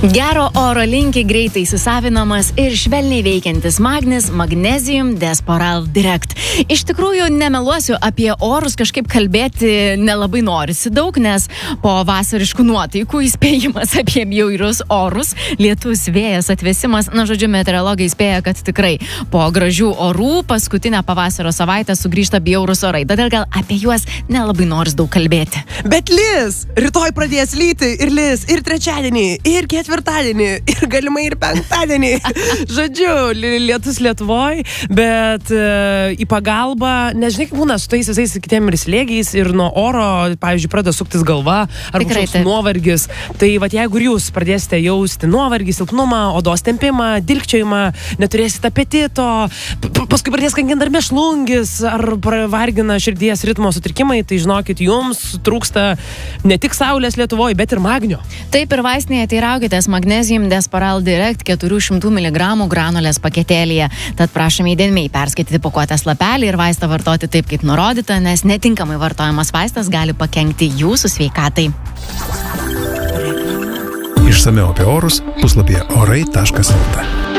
Gero oro linki greitai įsisavinamas ir švelniai veikiantis magnis Magnesium Desporal Direct. Iš tikrųjų, nemeluosiu, apie orus kažkaip kalbėti nelabai norisi daug, nes po vasariškų nuotaikų įspėjimas apie bjaurius orus, lietus, vėjas, atvėsimas, žodžiu, meteorologai įspėja, kad tikrai po gražių orų paskutinę pavasario savaitę sugrįžta bjaurus orai. Todėl gal apie juos nelabai noris daug kalbėti. Bet Liz, rytoj pradės lyti ir Liz, ir trečiadienį, ir ketvirtadienį, ir galimai ir penktadienį. Žodžiu, lietus Lietuvoj, bet į pagalbą, nežinai, kaip būna su tais visais kitiem ir slėgiais, ir nuo oro, pavyzdžiui, pradeda suktis galva, ar kažkoks nuovargis. Tai jeigu ir jūs pradėsite jausti nuovargį, silpnumą, odos tempimą, dilgčiojimą, neturėsite apetito, paskui pradės kankinti dar mėšlungis, ar vargina širdies ritmo sutrikimai, tai žinokit, jums trūksta ne tik saulės Lietuvoje, bet ir magnio. Taip, ir vaistinėje teiraukitės Magnesium Desporal Direct 400 mg granulės paketėlyje. Tad prašome įdėmiai perskaityti pakuotės lapelį ir vaistą vartoti taip, kaip nurodyta, nes netinkamai vartojamas vaistas gali pakenkti jūsų sveikatai. Išsamiau apie orus puslapyje orai.lt.